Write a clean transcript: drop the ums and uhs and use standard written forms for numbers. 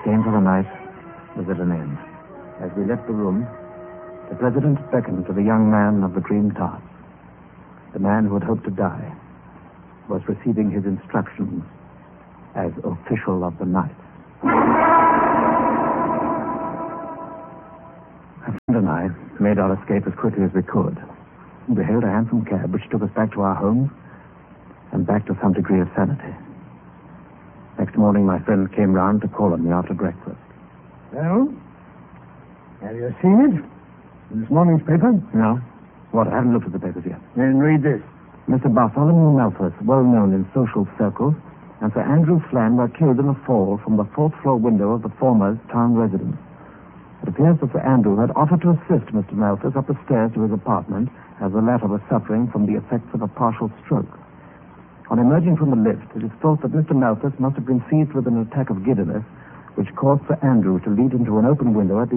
game for the night was at an end. As we left the room, the president beckoned to the young man of the green tarts. The man who had hoped to die was receiving his instructions as official of the night. My friend and I made our escape as quickly as we could. We hailed a hansom cab which took us back to our homes and back to some degree of sanity. Next morning, my friend came round to call on me after breakfast. Well, have you seen it? In this morning's paper? No. What? I haven't looked at the papers yet. Then read this. Mr. Bartholomew Malthus, well known in social circles, and Sir Andrew Flann were killed in a fall from the fourth-floor window of the former's town residence. It appears that Sir Andrew had offered to assist Mr. Malthus up the stairs to his apartment, as the latter was suffering from the effects of a partial stroke. On emerging from the lift, it is thought that Mr. Malthus must have been seized with an attack of giddiness, which caused Sir Andrew to lead into an open window at the